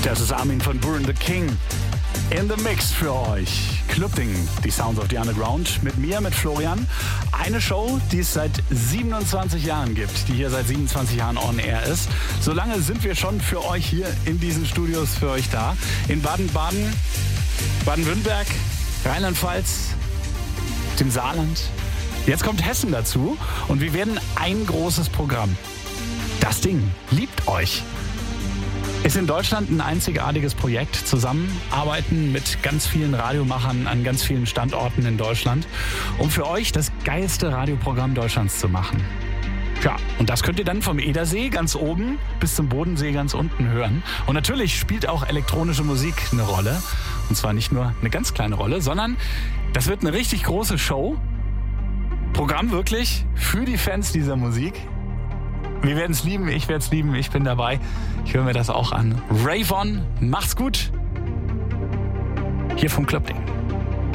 Das ist Armin von Buren the King. In the Mix für euch. Clubbing, die Sounds of the Underground. Mit mir, mit Florian. Eine Show, die es seit 27 Jahren gibt, die hier seit 27 Jahren on air ist. So lange sind wir schon für euch hier in diesen Studios für euch da. In Baden-Baden, Baden-Württemberg, Rheinland-Pfalz, dem Saarland. Jetzt kommt Hessen dazu und wir werden ein großes Programm. Das Ding liebt euch. Ist in Deutschland ein einzigartiges Projekt. Zusammenarbeiten mit ganz vielen Radiomachern an ganz vielen Standorten in Deutschland, um für euch das geilste Radioprogramm Deutschlands zu machen. Ja, und das könnt ihr dann vom Edersee ganz oben bis zum Bodensee ganz unten hören. Und natürlich spielt auch elektronische Musik eine Rolle. Und zwar nicht nur eine ganz kleine Rolle, sondern das wird eine richtig große Show. Programm wirklich für die Fans dieser Musik. Wir werden es lieben, ich werde es lieben, ich bin dabei. Ich höre mir das auch an. Rave On, macht's gut. Hier vom Clubbing.